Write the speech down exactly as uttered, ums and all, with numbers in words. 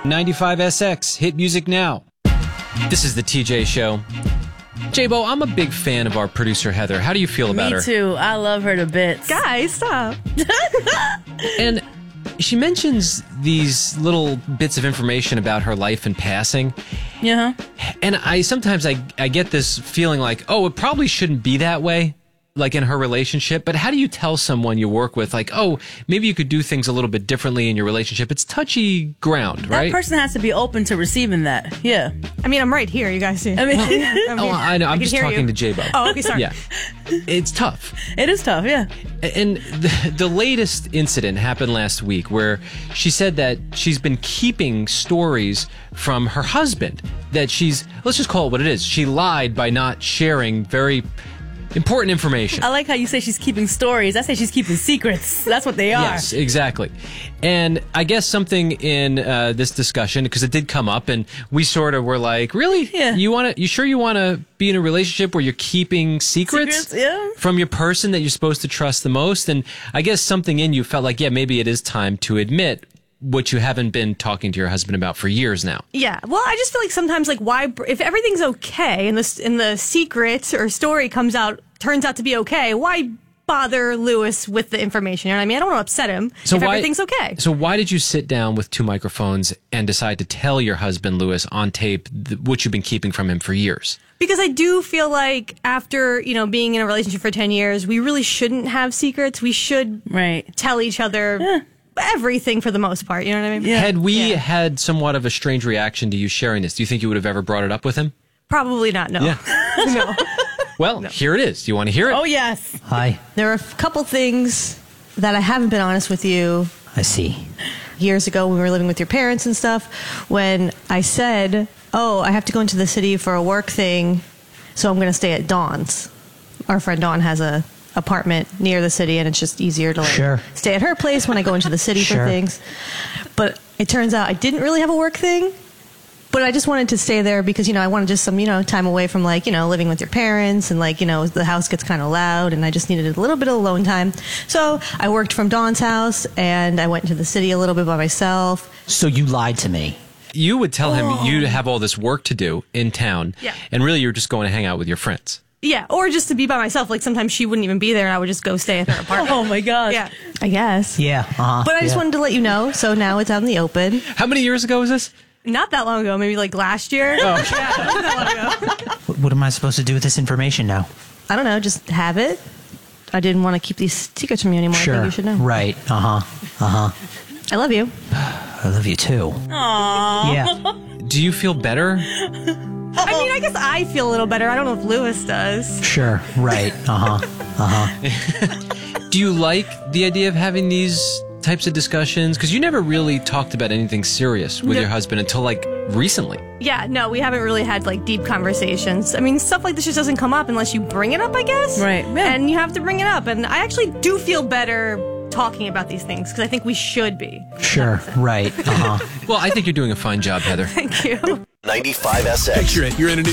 ninety-five S X, hit music now. This is the T J Show. J-Bo, I'm a big fan of our producer, Heather. How do you feel about Me her? Me too. I love her to bits. Guys, stop. And she mentions these little bits of information about her life in passing. Yeah. And I sometimes I, I get this feeling like, oh, it probably shouldn't be that way, like in her relationship. But how do you tell someone you work with, like, oh, maybe you could do things a little bit differently in your relationship? It's touchy ground, right? That person has to be open to receiving that. Yeah. I mean, I'm right here. You guys see. I mean, I'm Oh, I know. I'm can just hear talking you. to J-Bo. Oh, okay, sorry. Yeah. It's tough. it is tough, yeah. And the, the latest incident happened last week where she said that she's been keeping stories from her husband, that she's, let's just call it what it is. She lied by not sharing very important information. I like how you say she's keeping stories. I say she's keeping secrets. That's what they are. Yes, exactly. And I guess something in uh, this discussion, because it did come up, and we sort of were like, really? Yeah. You want to? You sure you want to be in a relationship where you're keeping secrets, Secrets, yeah. from your person that you're supposed to trust the most? And I guess something in you felt like, yeah, maybe it is time to admit what you haven't been talking to your husband about for years now. Yeah. Well, I just feel like sometimes, like, why, if everything's okay and the, and the secret or story comes out, turns out to be okay, why bother Lewis with the information? You know what I mean? I don't want to upset him So if why, everything's okay. So why did you sit down with two microphones and decide to tell your husband, Lewis, on tape th- what you've been keeping from him for years? Because I do feel like after, you know, being in a relationship for ten years, we really shouldn't have secrets. We should Right. tell each other Yeah. everything for the most part. You know what I mean? Yeah. Had we Yeah. had somewhat of a strange reaction to you sharing this, do you think you would have ever brought it up with him? Probably not, no. Yeah. No. Well, here it is. Do you want to hear it? Oh, yes. Hi, There are a couple things that I haven't been honest with you. I see. Years ago when we were living with your parents and stuff, when I said, oh, I have to go into the city for a work thing, so I'm going to stay at Dawn's. Our friend Dawn has a apartment near the city, and it's just easier to like Sure. stay at her place when I go into the city Sure. for things. But it turns out I didn't really have a work thing, but I just wanted to stay there because, you know, I wanted just some, you know, time away from, like, you know, living with your parents, and, like, you know, the house gets kind of loud and I just needed a little bit of alone time. So I worked from Dawn's house and I went into the city a little bit by myself. So you lied to me. You would tell him you have all this work to do in town, Yeah. and really you're just going to hang out with your friends. Yeah, or just to be by myself. Like, sometimes she wouldn't even be there and I would just go stay at her apartment. Oh, my gosh. Yeah, I guess. Yeah. Uh-huh. But I just yeah. wanted to let you know, so now it's out in the open. How many years ago was this? Not that long ago, maybe like last year. Oh. Yeah, not that long ago. What- What am I supposed to do with this information now? I don't know, just have it. I didn't want to keep these secrets from you anymore. I Sure. think you should know. Right. Uh huh. Uh huh. I love you. I love you too. Aww. Yeah. Do you feel better? I mean, I guess I feel a little better. I don't know if Lewis does. Sure. Right. Uh huh. Uh huh. Do you like the idea of having these types of discussions? Because you never really talked about anything serious with No. your husband until like recently. Yeah, no, we haven't really had like deep conversations. I mean, stuff like this just doesn't come up unless you bring it up, I guess. Right, yeah. And you have to bring it up. And I actually do feel better talking about these things because I think we should be. Sure. Right. Uh huh. Well, I think you're doing a fine job, Heather. Thank you. ninety-five S X. Picture it. You're in a new